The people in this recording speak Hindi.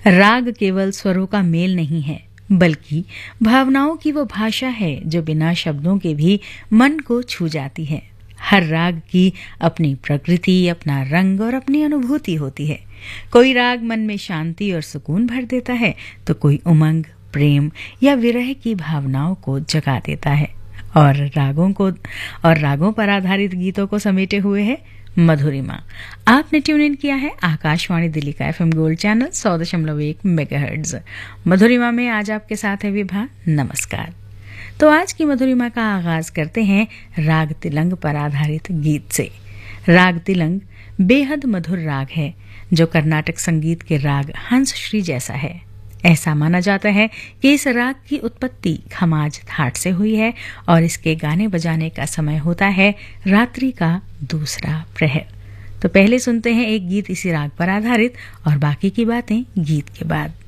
राग केवल स्वरों का मेल नहीं है, बल्कि भावनाओं की वो भाषा है जो बिना शब्दों के भी मन को छू जाती है। हर राग की अपनी प्रकृति, अपना रंग और अपनी अनुभूति होती है। कोई राग मन में शांति और सुकून भर देता है, तो कोई उमंग, प्रेम या विरह की भावनाओं को जगा देता है। और रागों पर आधारित गीतों को समेटे हुए है मधुरिमा। आपने ट्यून इन किया है आकाशवाणी दिल्ली का एफएम गोल्ड चैनल 100.1 मेगाहर्ट्ज। मधुरिमा में आज आपके साथ है विभा। नमस्कार। तो आज की मधुरिमा का आगाज करते हैं राग तिलंग पर आधारित गीत से। राग तिलंग बेहद मधुर राग है जो कर्नाटक संगीत के राग हंसश्री जैसा है। ऐसा माना जाता है कि इस राग की उत्पत्ति खमाज थाट से हुई है और इसके गाने बजाने का समय होता है रात्रि का दूसरा प्रहर। तो पहले सुनते हैं एक गीत इसी राग पर आधारित और बाकी की बातें गीत के बाद।